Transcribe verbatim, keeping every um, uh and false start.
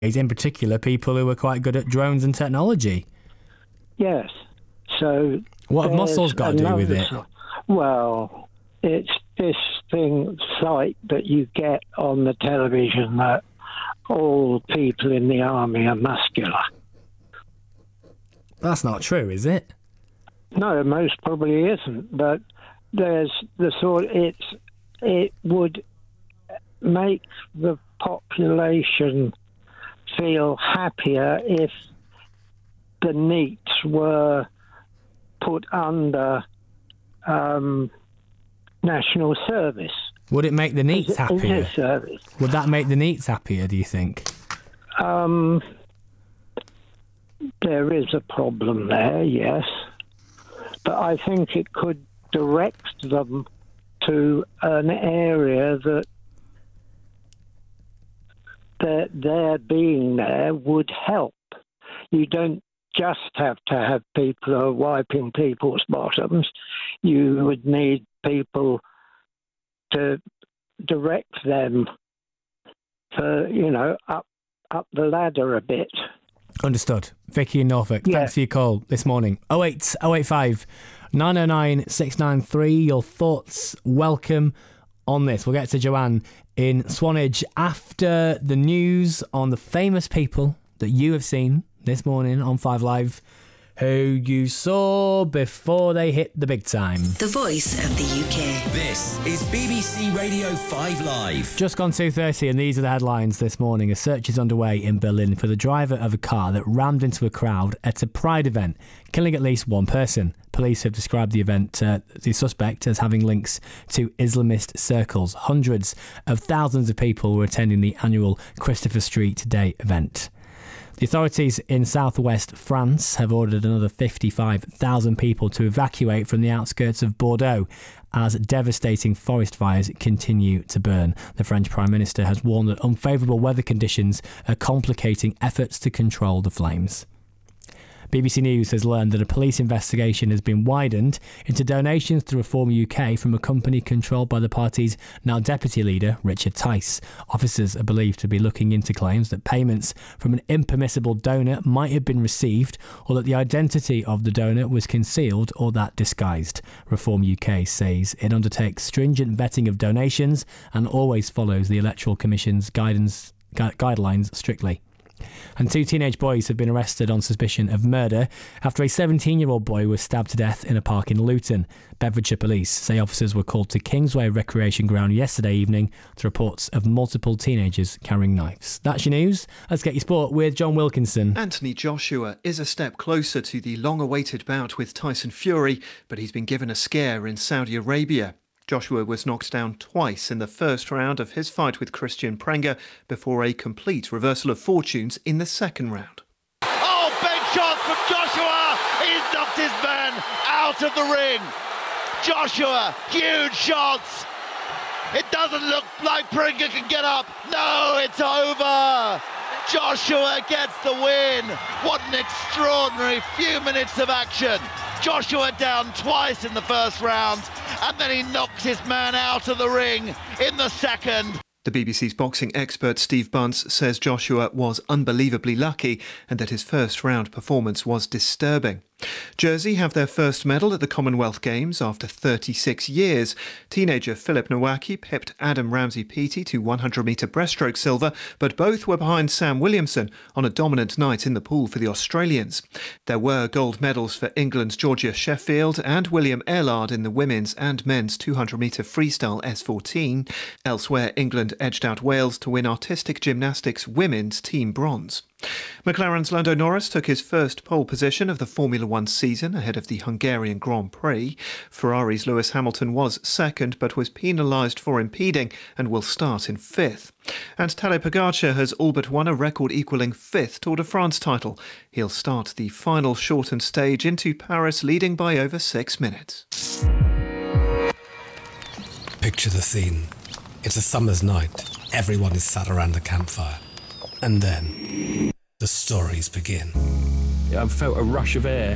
in particular people who are quite good at drones and technology. Yes. So what have muscles got to do with it? Sort. Well, it's this thing sight that you get on the television that all people in the army are muscular. That's not true, is it? No, most probably isn't. But there's the sort. It's it would make the population feel happier if the NEETs were put under um, national service. Would it make the NEETs happier? Service. Would that make the NEETs happier, do you think? Um, there is a problem there, yes. But I think it could direct them to an area that their, their being there would help. You don't just have to have people who are wiping people's bottoms. You would need people to direct them for, you know, up up the ladder a bit. Understood. Vicky in Norfolk, yeah. Thanks for your call this morning. oh eight oh eight five nine oh nine six nine three. Your thoughts welcome on this. We'll get to Joanne in Swanage after the news on the famous people that you have seen this morning on Five Live, who you saw before they hit the big time. The voice of the U K. This is B B C Radio five Live. Just gone two thirty, and these are the headlines this morning. A search is underway in Berlin for the driver of a car that rammed into a crowd at a Pride event, killing at least one person. Police have described the event, uh, the suspect, as having links to Islamist circles. Hundreds of thousands of people were attending the annual Christopher Street Day event. The authorities in southwest France have ordered another fifty-five thousand people to evacuate from the outskirts of Bordeaux as devastating forest fires continue to burn. The French Prime Minister has warned that unfavourable weather conditions are complicating efforts to control the flames. B B C News has learned that a police investigation has been widened into donations to Reform U K from a company controlled by the party's now deputy leader, Richard Tice. Officers are believed to be looking into claims that payments from an impermissible donor might have been received, or that the identity of the donor was concealed or that disguised. Reform U K says it undertakes stringent vetting of donations and always follows the Electoral Commission's guidance gu- guidelines strictly. And two teenage boys have been arrested on suspicion of murder after a seventeen-year-old boy was stabbed to death in a park in Luton. Bedfordshire police say officers were called to Kingsway Recreation Ground yesterday evening to reports of multiple teenagers carrying knives. That's your news. Let's get your sport with John Wilkinson. Anthony Joshua is a step closer to the long-awaited bout with Tyson Fury, but he's been given a scare in Saudi Arabia. Joshua was knocked down twice in the first round of his fight with Christian Prenga before a complete reversal of fortunes in the second round. Oh, big shot from Joshua! He's knocked his man out of the ring. Joshua, huge shots. It doesn't look like Prenga can get up. No, it's over. Joshua gets the win. What an extraordinary few minutes of action. Joshua down twice in the first round, and then he knocks his man out of the ring in the second. The B B C's boxing expert Steve Bunce says Joshua was unbelievably lucky and that his first round performance was disturbing. Jersey have their first medal at the Commonwealth Games after thirty-six years. Teenager Philip Nowacki pipped Adam Ramsey-Peaty to one hundred metre breaststroke silver, but both were behind Sam Williamson on a dominant night in the pool for the Australians. There were gold medals for England's Georgia Sheffield and William Airlard in the women's and men's two hundred metre freestyle S fourteen. Elsewhere, England edged out Wales to win artistic gymnastics women's team bronze. McLaren's Lando Norris took his first pole position of the Formula One season ahead of the Hungarian Grand Prix. Ferrari's Lewis Hamilton was second but was penalised for impeding and will start in fifth. And Tadej Pogacar has all but won a record-equalling fifth Tour de France title. He'll start the final shortened stage into Paris leading by over six minutes. Picture the scene. It's a summer's night. Everyone is sat around the campfire. And then the stories begin. I felt a rush of air